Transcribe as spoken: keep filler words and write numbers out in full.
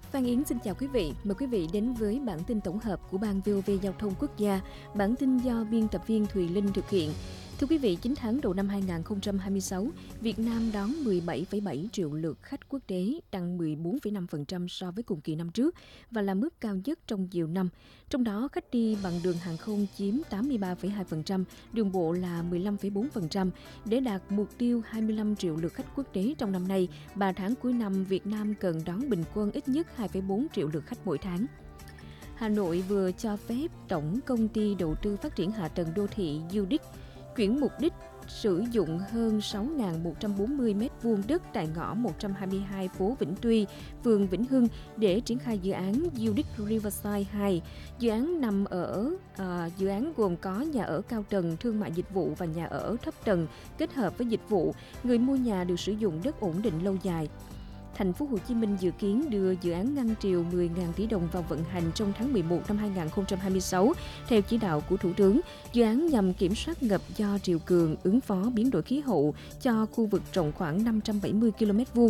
Phan Yến xin chào quý vị. Mời quý vị đến với bản tin tổng hợp của Ban vê o vê Giao thông Quốc gia. Bản tin do biên tập viên Thùy Linh thực hiện. Thưa quý vị, chín tháng đầu năm hai nghìn không trăm hai mươi sáu, Việt Nam đón mười bảy phẩy bảy triệu lượt khách quốc tế, tăng mười bốn phẩy năm phần trăm so với cùng kỳ năm trước và là mức cao nhất trong nhiều năm. Trong đó, khách đi bằng đường hàng không chiếm tám mươi ba phẩy hai phần trăm, đường bộ là mười lăm phẩy bốn phần trăm. Để đạt mục tiêu hai mươi lăm triệu lượt khách quốc tế trong năm nay, ba tháng cuối năm Việt Nam cần đón bình quân ít nhất hai phẩy bốn triệu lượt khách mỗi tháng. Hà Nội vừa cho phép Tổng Công ty Đầu tư Phát triển Hạ tầng Đô thị u đê i xê chuyển mục đích sử dụng hơn sáu nghìn một trăm bốn mươi mét vuông đất tại ngõ một trăm hai mươi hai phố Vĩnh Tuy, phường Vĩnh Hưng để triển khai dự án u đê i xê Riverside hai. Dự án nằm ở à, dự án gồm có nhà ở cao tầng, thương mại dịch vụ và nhà ở thấp tầng kết hợp với dịch vụ. Người mua nhà được sử dụng đất ổn định lâu dài. Thành phố Hồ Chí Minh dự kiến đưa dự án ngăn triều mười nghìn tỷ đồng vào vận hành trong tháng mười một năm hai nghìn không trăm hai mươi sáu. Theo chỉ đạo của Thủ tướng, dự án nhằm kiểm soát ngập do triều cường, ứng phó biến đổi khí hậu cho khu vực rộng khoảng năm trăm bảy mươi ki lô mét vuông